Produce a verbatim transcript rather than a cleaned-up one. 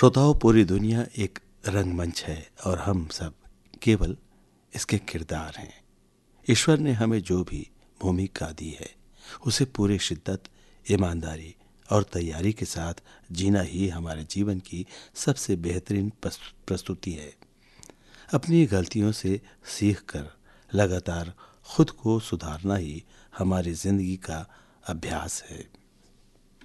श्रोताओं, पूरी दुनिया एक रंगमंच है और हम सब केवल इसके किरदार हैं। ईश्वर ने हमें जो भी भूमिका दी है उसे पूरी शिद्दत, ईमानदारी और तैयारी के साथ जीना ही हमारे जीवन की सबसे बेहतरीन प्रस्तुति है। अपनी गलतियों से सीख कर लगातार खुद को सुधारना ही हमारी जिंदगी का अभ्यास है।